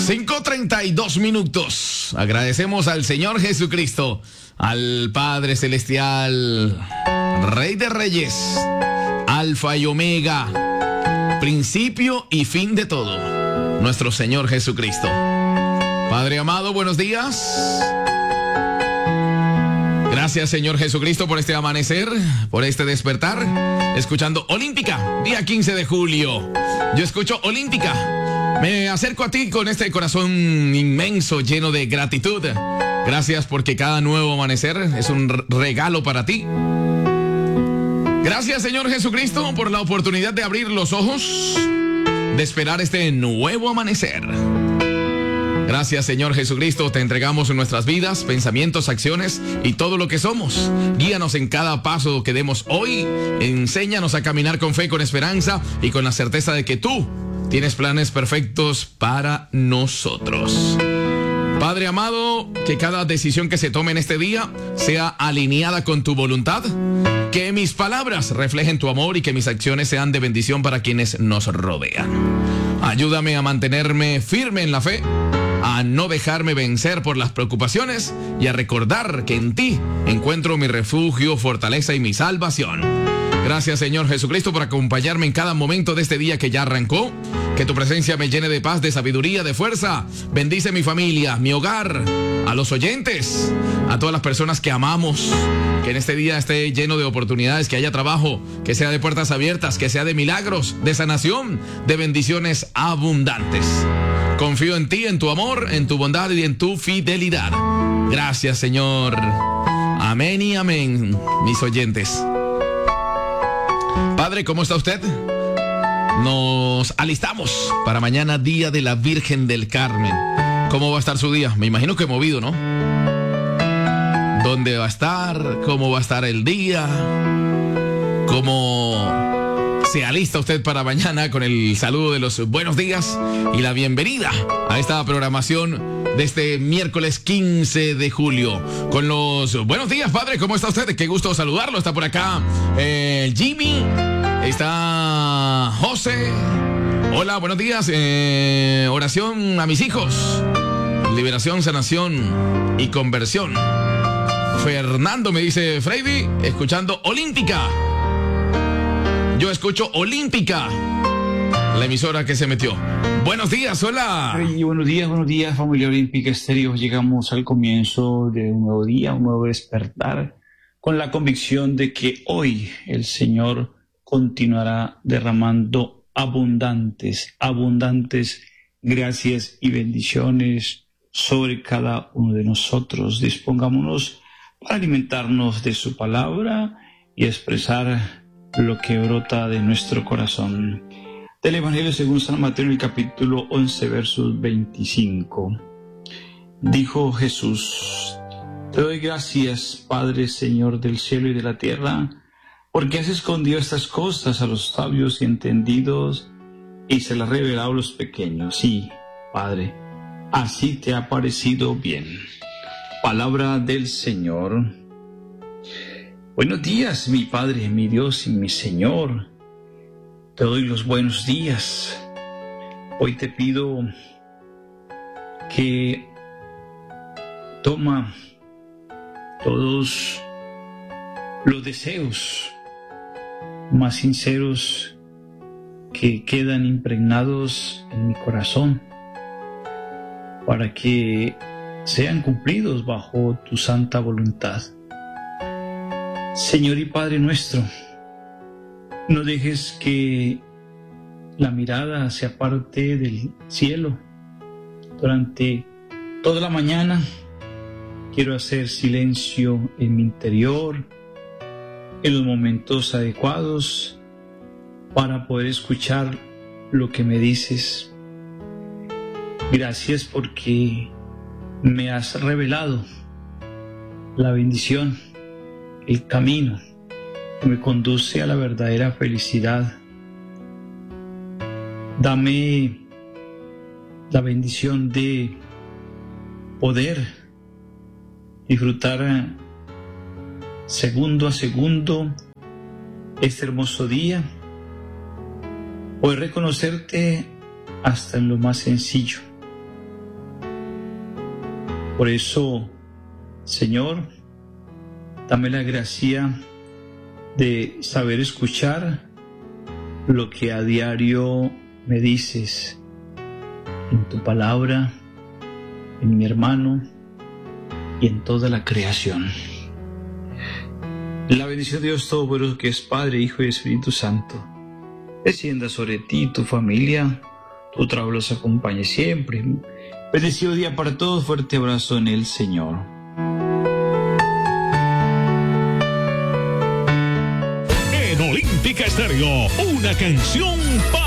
5:32. Agradecemos al Señor Jesucristo, al Padre Celestial, Rey de Reyes, Alfa y Omega, principio y fin de todo, nuestro Señor Jesucristo. Padre amado, buenos días. Gracias, Señor Jesucristo, por este amanecer, por este despertar, escuchando Olímpica, día 15 de julio. Yo escucho Olímpica. Me acerco a ti con este corazón inmenso, lleno de gratitud. Gracias porque cada nuevo amanecer es un regalo para ti. Gracias, Señor Jesucristo, por la oportunidad de abrir los ojos, de esperar este nuevo amanecer. Gracias, Señor Jesucristo, te entregamos nuestras vidas, pensamientos, acciones y todo lo que somos. Guíanos en cada paso que demos hoy. Enséñanos a caminar con fe, con esperanza y con la certeza de que tú tienes planes perfectos para nosotros. Padre amado, que cada decisión que se tome en este día sea alineada con tu voluntad. Que mis palabras reflejen tu amor y que mis acciones sean de bendición para quienes nos rodean. Ayúdame a mantenerme firme en la fe, a no dejarme vencer por las preocupaciones y a recordar que en ti encuentro mi refugio, fortaleza y mi salvación. Gracias, Señor Jesucristo, por acompañarme en cada momento de este día que ya arrancó. Que tu presencia me llene de paz, de sabiduría, de fuerza. Bendice mi familia, mi hogar, a los oyentes, a todas las personas que amamos. Que en este día esté lleno de oportunidades, que haya trabajo, que sea de puertas abiertas, que sea de milagros, de sanación, de bendiciones abundantes. Confío en ti, en tu amor, en tu bondad y en tu fidelidad. Gracias, Señor. Amén y amén, mis oyentes. Padre, ¿cómo está usted? Nos alistamos para mañana, día de la Virgen del Carmen. ¿Cómo va a estar su día? Me imagino que movido, ¿no? ¿Dónde va a estar? ¿Cómo va a estar el día? ¿Cómo se alista usted para mañana con el saludo de los buenos días y la bienvenida a esta programación de este miércoles 15 de julio? Con los buenos días, padre, ¿cómo está usted? Qué gusto saludarlo. Está por acá Jimmy, está José. Hola, buenos días. Oración a mis hijos, liberación, sanación y conversión. Fernando me dice, Freddy, escuchando Olímpica. Yo escucho Olímpica, la emisora que se metió. Buenos días, hola. Hey, buenos días, familia Olímpica Estéreo. Llegamos al comienzo de un nuevo día, un nuevo despertar, con la convicción de que hoy el Señor continuará derramando abundantes gracias y bendiciones sobre cada uno de nosotros. Dispongámonos para alimentarnos de su palabra y expresar lo que brota de nuestro corazón. Del Evangelio según San Mateo, en el capítulo 11, versos 25. Dijo Jesús: Te doy gracias, Padre, Señor del cielo y de la tierra, porque has escondido estas cosas a los sabios y entendidos y se las has revelado a los pequeños. Sí, Padre, así te ha parecido bien. Palabra del Señor. Buenos días, mi Padre, mi Dios y mi Señor. Te doy los buenos días. Hoy te pido que toma todos los deseos más sinceros que quedan impregnados en mi corazón para que sean cumplidos bajo tu santa voluntad. Señor y Padre nuestro, no dejes que la mirada se aparte del cielo. Durante toda la mañana quiero hacer silencio en mi interior, en los momentos adecuados, para poder escuchar lo que me dices. Gracias porque me has revelado la bendición, el camino que me conduce a la verdadera felicidad. Dame la bendición de poder disfrutar segundo a segundo este hermoso día, poder reconocerte hasta en lo más sencillo, Por eso, Señor, dame la gracia de saber escuchar lo que a diario me dices en tu palabra, en mi hermano y en toda la creación. La bendición de Dios Todopoderoso, que es Padre, Hijo y Espíritu Santo, descienda sobre ti y tu familia. Tu trabajo los acompañe siempre. Bendecido día para todos. Fuerte abrazo en el Señor. En Olímpica Estéreo, una canción para